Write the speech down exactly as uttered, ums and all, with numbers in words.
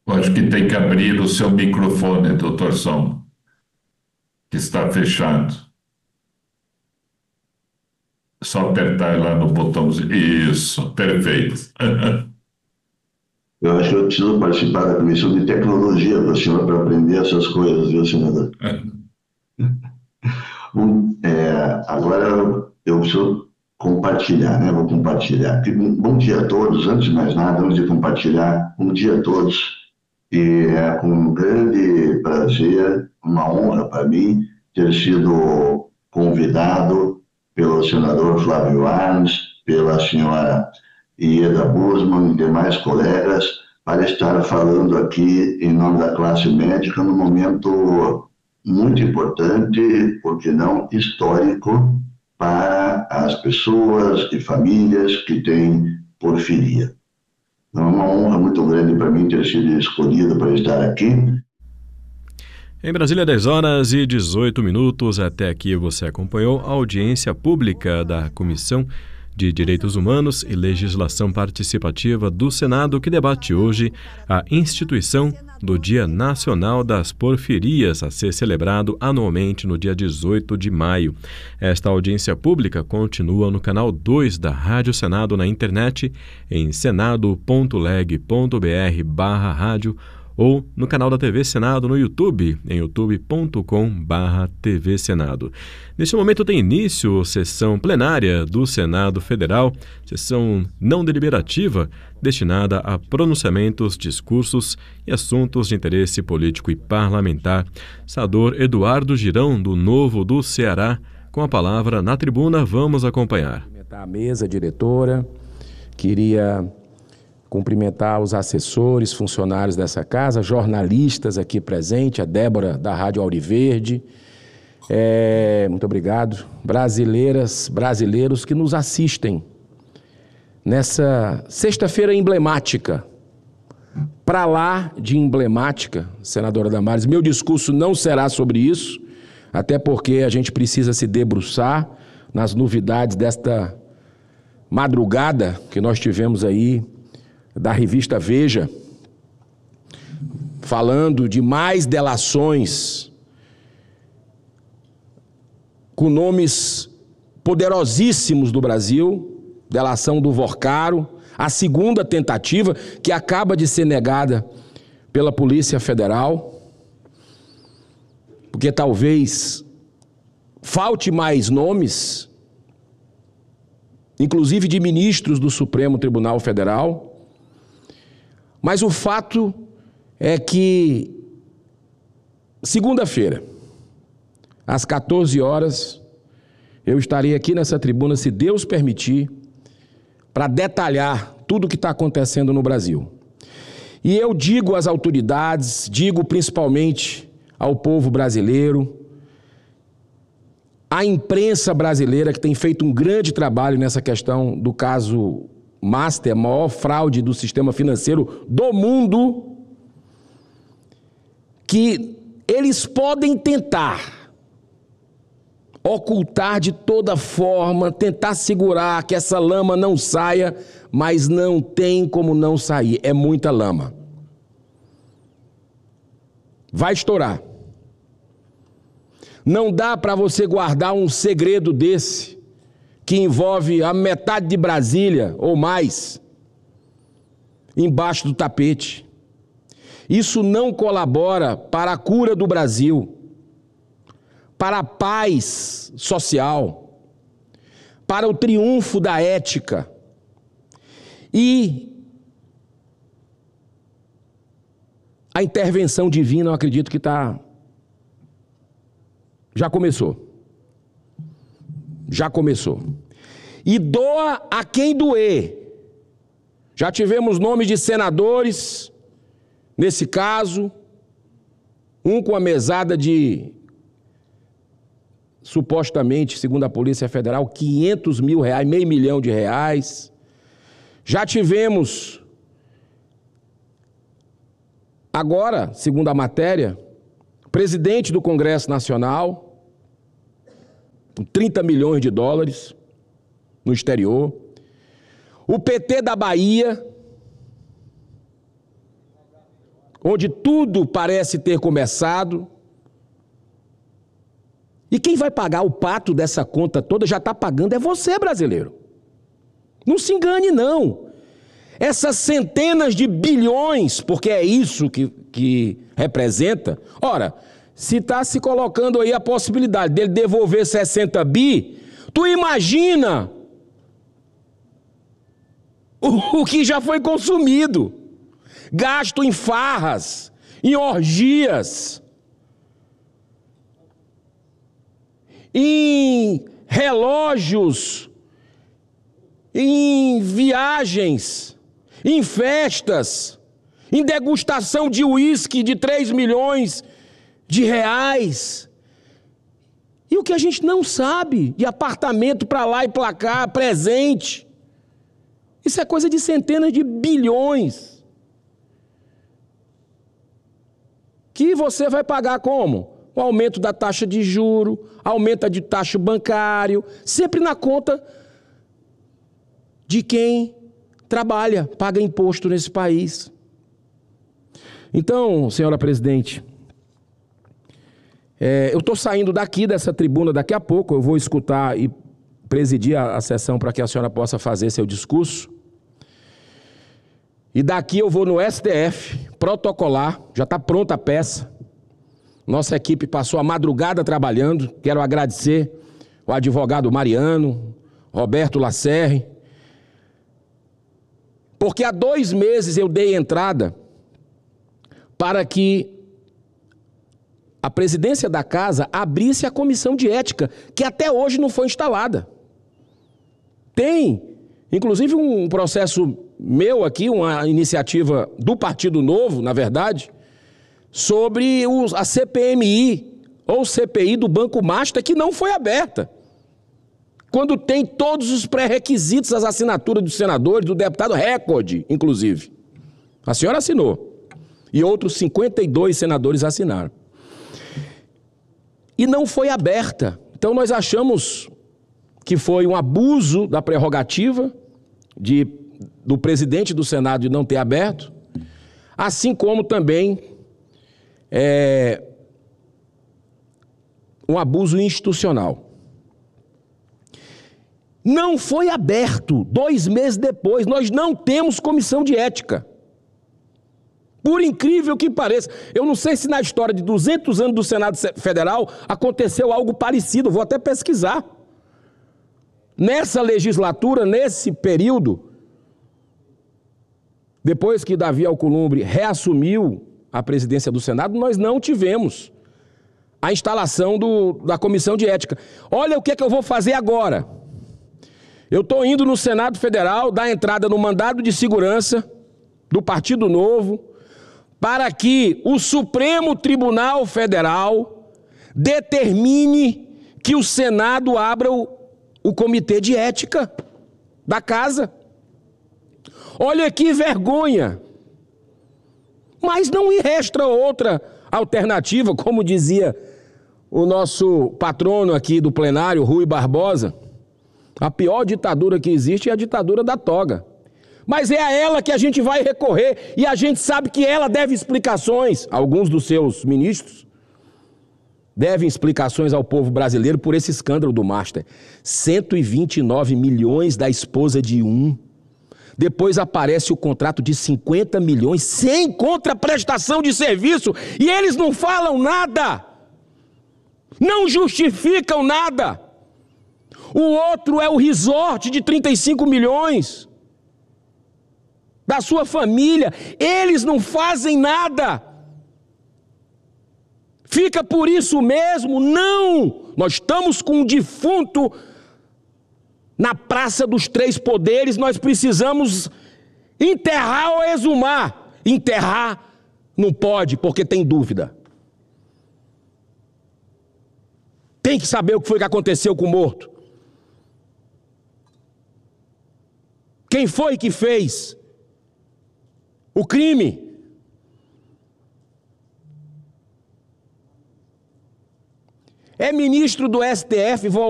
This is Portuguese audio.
Eu acho que tem que abrir o seu microfone, doutor Som, que está fechado. Só apertar lá no botãozinho. Isso, perfeito. Eu acho que eu preciso participar da comissão de tecnologia com a senhora para aprender essas coisas, viu, senador? Bom, é, agora eu preciso compartilhar, né? Vou compartilhar. Bom dia a todos. Antes de mais nada, antes de compartilhar, bom dia a todos. E é com um grande prazer, uma honra para mim, ter sido convidado pelo senador Flávio Arnes, pela senhora Ieda Busman e demais colegas para estar falando aqui em nome da classe médica num momento muito importante, porque não histórico, para as pessoas e famílias que têm porfiria. Então, é uma honra muito grande para mim ter sido escolhido para estar aqui. Em Brasília, dez horas e dezoito minutos. Até aqui você acompanhou a audiência pública da Comissão de Direitos Humanos e Legislação Participativa do Senado, que debate hoje a instituição do Dia Nacional das Porfirias, a ser celebrado anualmente no dia dezoito de maio. Esta audiência pública continua no canal dois da Rádio Senado na internet, em senado ponto leg ponto br barra rádio, ou no canal da T V Senado no YouTube, em youtube ponto com barra T V Senado. Neste momento tem início sessão plenária do Senado Federal, sessão não deliberativa, destinada a pronunciamentos, discursos e assuntos de interesse político e parlamentar. Senador Eduardo Girão, do Novo do Ceará, com a palavra na tribuna, vamos acompanhar. A mesa diretora, queria cumprimentar os assessores, funcionários dessa casa, jornalistas aqui presentes, a Débora da Rádio Auriverde, é, muito obrigado, brasileiras, brasileiros que nos assistem nessa sexta-feira emblemática, para lá de emblemática, senadora Damares. Meu discurso não será sobre isso, até porque a gente precisa se debruçar nas novidades desta madrugada que nós tivemos aí, da revista Veja, falando de mais delações com nomes poderosíssimos do Brasil, delação do Vorcaro, a segunda tentativa que acaba de ser negada pela Polícia Federal, porque talvez falte mais nomes, inclusive de ministros do Supremo Tribunal Federal. Mas o fato é que, segunda-feira, às quatorze horas, eu estarei aqui nessa tribuna, se Deus permitir, para detalhar tudo o que está acontecendo no Brasil. E eu digo às autoridades, digo principalmente ao povo brasileiro, à imprensa brasileira, que tem feito um grande trabalho nessa questão do caso Master, a maior fraude do sistema financeiro do mundo, que eles podem tentar ocultar de toda forma, tentar segurar que essa lama não saia, mas não tem como não sair, é muita lama. Vai estourar. Não dá para você guardar um segredo desse, que envolve a metade de Brasília ou mais, embaixo do tapete. Isso não colabora para a cura do Brasil, para a paz social, para o triunfo da ética. E a intervenção divina, eu acredito que está... já começou. Já começou. E doa a quem doer. Já tivemos nomes de senadores, nesse caso, um com a mesada de, supostamente, segundo a Polícia Federal, quinhentos mil reais, meio milhão de reais. Já tivemos, agora, segundo a matéria, presidente do Congresso Nacional, com trinta milhões de dólares no exterior. O P T da Bahia, onde tudo parece ter começado. E quem vai pagar o pato dessa conta toda já está pagando é você, brasileiro. Não se engane, não. Essas centenas de bilhões, porque é isso que, que representa. Ora, se está se colocando aí a possibilidade dele devolver sessenta bi, tu imagina o, o que já foi consumido. Gasto em farras, em orgias, em relógios, em viagens, em festas, em degustação de uísque de três milhões de reais. E o que a gente não sabe, de apartamento para lá e para cá, presente. Isso é coisa de centenas de bilhões. Que você vai pagar como? O aumento da taxa de juro, aumento de taxa bancário, sempre na conta de quem trabalha, paga imposto nesse país. Então, senhora presidente, é, eu estou saindo daqui dessa tribuna daqui a pouco, eu vou escutar e presidir a, a sessão para que a senhora possa fazer seu discurso. E daqui eu vou no S T F, protocolar, já está pronta a peça. Nossa equipe passou a madrugada trabalhando. Quero agradecer o advogado Mariano, Roberto Lacerre, porque há dois meses eu dei entrada para que a presidência da casa abrisse a comissão de ética, que até hoje não foi instalada. Tem, inclusive, um processo meu aqui, uma iniciativa do Partido Novo, na verdade, sobre os, a C P M I, ou C P I do Banco Master, que não foi aberta. Quando tem todos os pré-requisitos, as assinaturas dos senadores, do deputado recorde, inclusive. A senhora assinou. E outros cinquenta e dois senadores assinaram. E não foi aberta. Então nós achamos que foi um abuso da prerrogativa de, do presidente do Senado de não ter aberto, assim como também é, um abuso institucional. Não foi aberto. Dois meses depois, nós não temos comissão de ética. Por incrível que pareça. Eu não sei se na história de duzentos anos do Senado Federal aconteceu algo parecido, vou até pesquisar. Nessa legislatura, nesse período, depois que Davi Alcolumbre reassumiu a presidência do Senado, nós não tivemos a instalação do, da comissão de ética. Olha o que é que eu vou fazer agora. Eu estou indo no Senado Federal dar entrada no mandado de segurança do Partido Novo para que o Supremo Tribunal Federal determine que o Senado abra o, o Comitê de Ética da Casa. Olha que vergonha! Mas não me resta outra alternativa, como dizia o nosso patrono aqui do plenário, Rui Barbosa. A pior ditadura que existe é a ditadura da toga. Mas é a ela que a gente vai recorrer e a gente sabe que ela deve explicações. Alguns dos seus ministros devem explicações ao povo brasileiro por esse escândalo do Master. cento e vinte e nove milhões da esposa de um. Depois aparece o contrato de cinquenta milhões sem contraprestação de serviço e eles não falam nada. Não justificam nada. O outro é o resort de trinta e cinco milhões da sua família. Eles não fazem nada. Fica por isso mesmo? Não! Nós estamos com um defunto na Praça dos Três Poderes, nós precisamos enterrar ou exumar. Enterrar não pode, porque tem dúvida. Tem que saber o que foi que aconteceu com o morto. Quem foi que fez o crime? É ministro do S T F,